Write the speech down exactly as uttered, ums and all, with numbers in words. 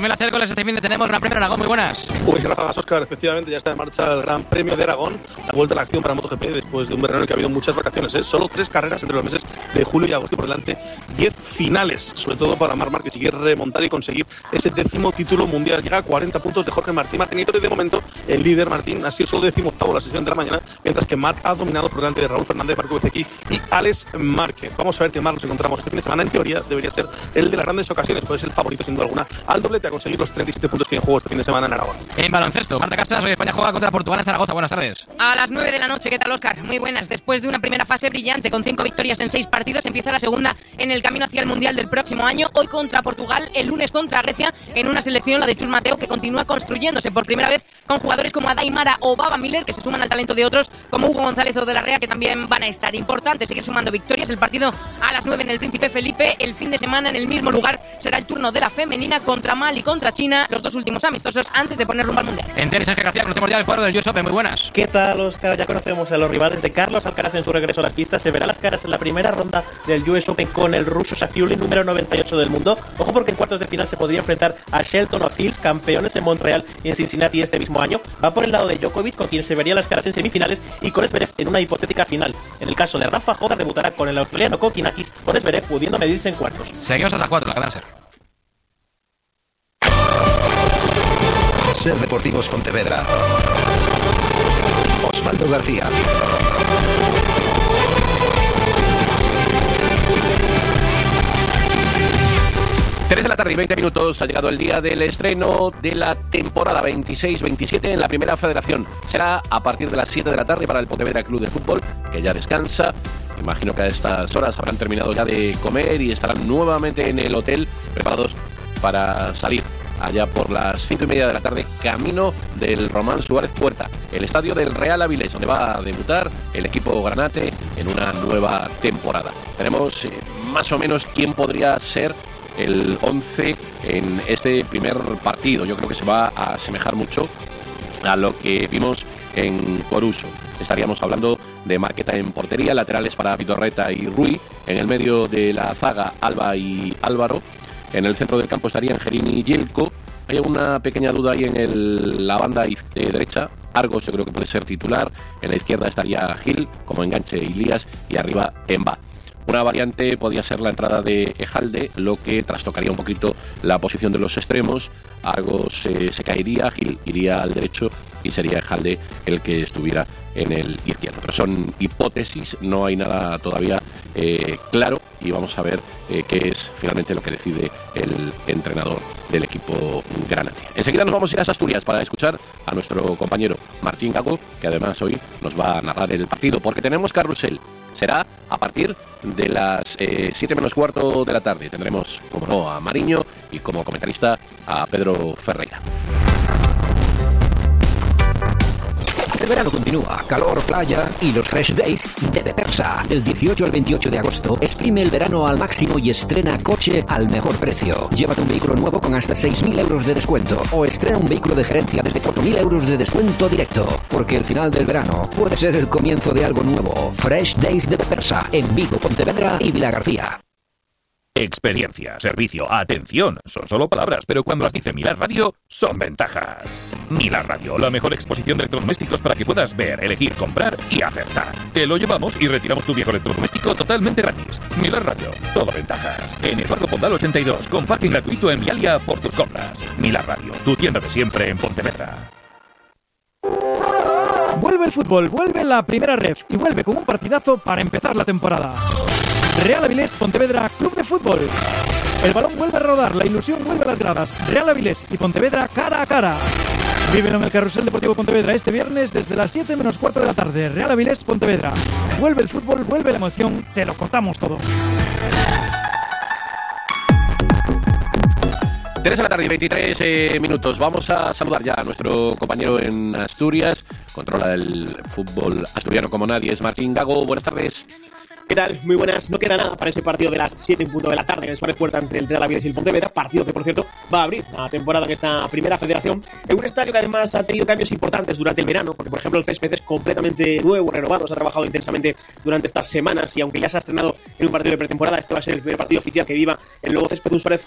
dos mil Hércules. Este fin de tenemos Gran Premio de Aragón. Muy buenas. Pues gracias, Óscar. Efectivamente, ya está en marcha el Gran Premio de Aragón. La vuelta a la acción para MotoGP después de un verano en el que ha habido muchas vacaciones. ¿eh? Solo tres carreras entre los meses de julio y agosto y por delante diez finales. Sobre todo para Marc Márquez, si quiere remontar y conseguir ese décimo título mundial. Llega a cuarenta puntos de Jorge Martín. Martinito, y de momento el líder Martín ha sido solo décimo octavo la sesión de la mañana, mientras que Marc ha dominado por delante de Raúl Fernández, Marco Bezzecchi y Alex Márquez. Vamos a ver qué más nos encontramos este fin de semana. En teoría debería ser el de las grandes ocasiones, pues es el favorito sin duda alguna al doblete a conseguir los treinta y siete puntos que hay en juego este fin de semana en Aragón. En baloncesto, Marta Casas, hoy España juega contra Portugal en Zaragoza. Buenas tardes. A las nueve de la noche, ¿qué tal, Óscar? Muy buenas. Después de una primera fase brillante con cinco victorias en seis partidos, empieza la segunda en el camino hacia el Mundial del próximo año. Hoy contra Portugal, el lunes contra Grecia, en una selección, la de Chus Mateo, que continúa construyéndose por primera vez con jugadores como Adaimara o Baba Miller, que se suman al talento de otros como Hugo González o De la Rea, que también van a estar. Importante seguir sumando victorias. El partido a las nueve en el Príncipe Felipe. El fin de semana en el mismo lugar será el turno de la femenina contra Mali y contra China, los dos últimos amistosos antes de poner rumbo al Mundial. En tenis, Sergio García, conocemos ya el cuadro del U S Open. Muy buenas. ¿Qué tal, Óscar? Ya conocemos a los rivales de Carlos Alcaraz en su regreso a las pistas. Se verán las caras en la primera ronda del U S Open con el ruso Safiullin, número noventa y ocho del mundo. Ojo, porque en cuartos de final se podría enfrentar a Shelton o Fields, campeones en Montreal y en Cincinnati este mismo año. Va por el lado de Djokovic, con quien se vería las caras en semifinales, y con Zverev en una hipotética final. En el caso de Rafa, Joda debutará con el australiano Kokinakis, con Zverev pudiendo medirse en cuartos. Seguimos hasta las cuatro, la cadena Ser. Ser Deportivos Pontevedra. Osvaldo García. tres de la tarde y veinte minutos ha llegado el día del estreno de la temporada veintiséis veintisiete en la primera federación. Será a partir de las siete de la tarde para el Pontevedra Club de Fútbol, que ya descansa. Imagino que a estas horas habrán terminado ya de comer y estarán nuevamente en el hotel preparados para salir allá por las cinco y media de la tarde, camino del Román Suárez Puerta, el estadio del Real Avilés, donde va a debutar el equipo granate en una nueva temporada. Tenemos eh, más o menos quién podría ser el once en este primer partido. Yo creo que se va a asemejar mucho a lo que vimos en Coruso. Estaríamos hablando de Marqueta en portería, laterales para Vitorreta y Rui, en el medio de la zaga Alba y Álvaro, en el centro del campo estarían Gerini y Yelko. Hay una pequeña duda ahí en el, la banda eh, derecha. Argos yo creo que puede ser titular, en la izquierda estaría Gil, como enganche Ilías, y arriba Emba. Una variante podría ser la entrada de Ejalde, lo que trastocaría un poquito la posición de los extremos. Argos eh, se caería, Gil iría al derecho y sería Ejalde el que estuviera en el izquierdo. Pero son hipótesis, no hay nada todavía eh, claro, y vamos a ver eh, qué es finalmente lo que decide el entrenador del equipo granate. Enseguida nos vamos a ir a Asturias para escuchar a nuestro compañero Martín Gago, que además hoy nos va a narrar el partido, porque tenemos carrusel. Será a partir de las eh, siete menos cuarto de la tarde. Tendremos, como no, a Mariño y como comentarista a Pedro Ferreira. El verano continúa, calor, playa y los Fresh Days de Bepersa. Del dieciocho al veintiocho de agosto, exprime el verano al máximo y estrena coche al mejor precio. Llévate un vehículo nuevo con hasta seis mil euros de descuento o estrena un vehículo de gerencia desde cuatro mil euros de descuento directo. Porque el final del verano puede ser el comienzo de algo nuevo. Fresh Days de Bepersa, en Vigo, Pontevedra y Vilagarcía. Experiencia, servicio, atención, son solo palabras, pero cuando las dice Milar Radio, son ventajas. Milar Radio, la mejor exposición de electrodomésticos para que puedas ver, elegir, comprar y acertar. Te lo llevamos y retiramos tu viejo electrodoméstico totalmente gratis. Milar Radio, todo ventajas. En Eduardo Pondal ochenta y dos, con parking gratuito en Vialia por tus compras. Milar Radio, tu tienda de siempre en Pontevedra. Vuelve el fútbol, vuelve la primera ref y vuelve con un partidazo para empezar la temporada. Real Avilés Pontevedra Club de Fútbol. El balón vuelve a rodar, la ilusión vuelve a las gradas. Real Avilés y Pontevedra cara a cara. Vívelo en el Carrusel Deportivo Pontevedra este viernes desde las siete menos cuarto de la tarde. Real Avilés Pontevedra. Vuelve el fútbol, vuelve la emoción, te lo contamos todo. tres de la tarde y veintitrés eh, minutos. Vamos a saludar ya a nuestro compañero en Asturias. Controla el fútbol asturiano como nadie. Es Martín Gago. Buenas tardes. ¿Qué tal? Muy buenas. No queda nada para ese partido de las siete en punto de la tarde en el Suárez Puerta entre el Real Avilés y el Pontevedra. Partido que, por cierto, va a abrir la temporada en esta primera federación. En un estadio que además ha tenido cambios importantes durante el verano, porque, por ejemplo, el césped es completamente nuevo, renovado. Se ha trabajado intensamente durante estas semanas y, aunque ya se ha estrenado en un partido de pretemporada, este va a ser el primer partido oficial que viva el nuevo césped. Un Suárez